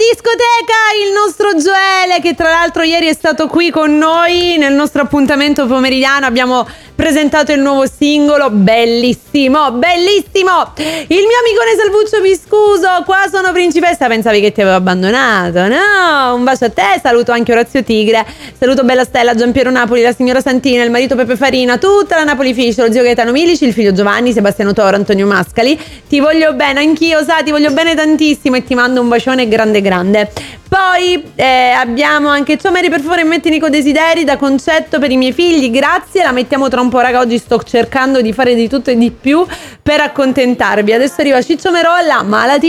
discoteca il nostro Gioele, che tra l'altro ieri è stato qui con noi nel nostro appuntamento pomeridiano. Abbiamo presentato il nuovo singolo, bellissimo, bellissimo. Il mio amicone Salvuccio Piscuso, qua sono principessa. Pensavi che ti avevo abbandonato? No, un bacio a te. Saluto anche Orazio Tigre, saluto Bella Stella, Giampiero Napoli, la signora Santina, il marito Pepe Farina, tutta la Napoli Fish, lo zio Gaetano Milici, il figlio Giovanni, Sebastiano Toro, Antonio Mascali. Ti voglio bene, anch'io, sa, ti voglio bene tantissimo e ti mando un bacione grande grande. Poi abbiamo anche ciao Mary, per favore metti Nico Desideri da concetto per i miei figli, grazie, la mettiamo tra un po', raga. Oggi sto cercando di fare di tutto e di più per accontentarvi. Adesso arriva Ciccio Merolla, Malati.